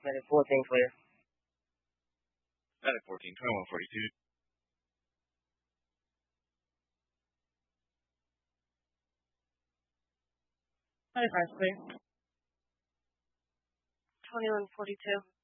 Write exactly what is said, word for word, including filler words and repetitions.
Medic fourteen, clear. Medic fourteen, twenty-one forty-two. Medic five, clear. twenty-one forty-two.